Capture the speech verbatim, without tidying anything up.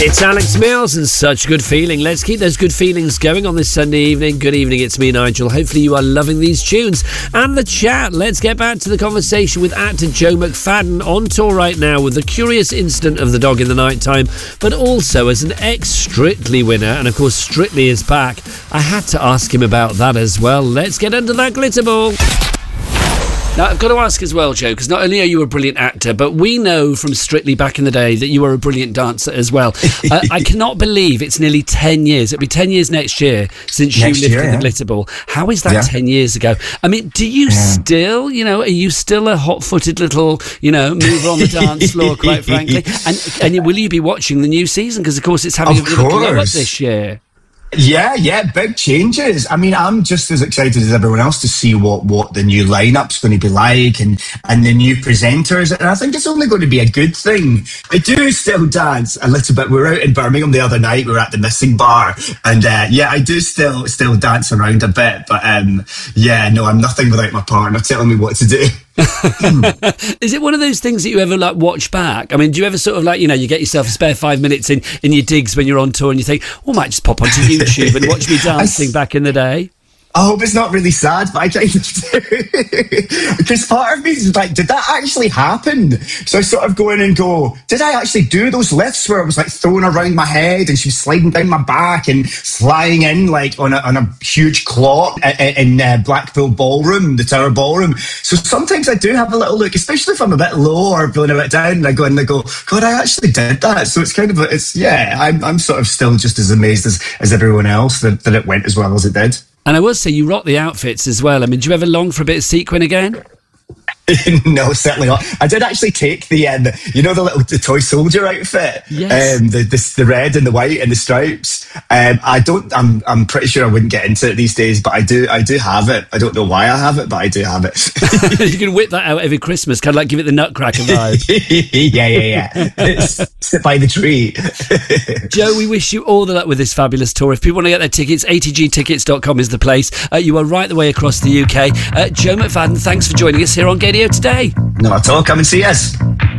It's Alex Mills and Such Good Feeling. Let's keep those good feelings going on this Sunday evening. Good evening, it's me, Nigel. Hopefully you are loving these tunes. And the chat. Let's get back to the conversation with actor Joe McFadden, on tour right now with the curious incident of the dog in the night time, but also as an ex-Strictly winner. And of course, Strictly is back. I had to ask him about that as well. Let's get under that glitter ball. Now, I've got to ask as well, Joe, because not only are you a brilliant actor, but we know from Strictly back in the day that you were a brilliant dancer as well. uh, I cannot believe it's nearly ten years. It'll be ten years next year since next you lifted year, yeah. the glitter ball. How is that yeah. ten years ago? I mean, do you yeah. still, you know, are you still a hot-footed little, you know, mover on the dance floor, quite frankly? And, and will you be watching the new season? Because, of course, it's having of a bit of a glow up course. this year. Yeah, yeah, big changes. I mean, I'm just as excited as everyone else to see what, what the new lineup's going to be like and, and the new presenters. And I think it's only going to be a good thing. I do still dance a little bit. We were out in Birmingham the other night. We were at the Missing Bar. And uh, yeah, I do still still dance around a bit. But um, yeah, no, I'm nothing without my partner telling me what to do. Is it one of those things that you ever like watch back? I mean, do you ever sort of like, you know, you get yourself a spare five minutes in, in your digs when you're on tour and you think, oh, I might just pop onto YouTube and watch me dancing back in the day? I hope it's not really sad, but I kind of do. Because part of me is like, did that actually happen? So I sort of go in and go, did I actually do those lifts where I was like thrown around my head and she was sliding down my back and flying in like on a, on a huge clock in uh, Blackpool Ballroom, the Tower Ballroom? So sometimes I do have a little look, especially if I'm a bit low or feeling a bit down, and I go in and I go, God, I actually did that. So it's kind of, it's, yeah, I'm, I'm sort of still just as amazed as, as everyone else that, that it went as well as it did. And I will say you rock the outfits as well. I mean, do you ever long for a bit of sequin again? No, certainly not. I did actually take the, um, you know, the little the toy soldier outfit, yes. um, the, the the red and the white and the stripes. Um, I don't. I'm I'm pretty sure I wouldn't get into it these days, but I do. I do have it. I don't know why I have it, but I do have it. You can whip that out every Christmas, kind of like give it the Nutcracker vibe. yeah, yeah, yeah. Sit by the tree. Joe, we wish you all the luck with this fabulous tour. If people want to get their tickets, a t g tickets dot com is the place. Uh, you are right the way across the U K. Uh, Joe McFadden, thanks for joining us here on Gaydio Today. Not at all. Come and see us.